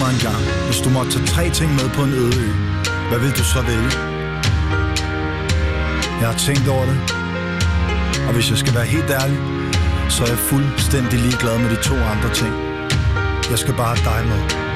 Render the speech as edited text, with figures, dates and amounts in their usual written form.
dig engang. Hvis du måtte tage 3 ting med på en øde ø, hvad vil du så vælge? Jeg har tænkt over det, og hvis jeg skal være helt ærlig, så er jeg fuldstændig ligeglad med de 2 andre ting. Jeg skal bare have dig med.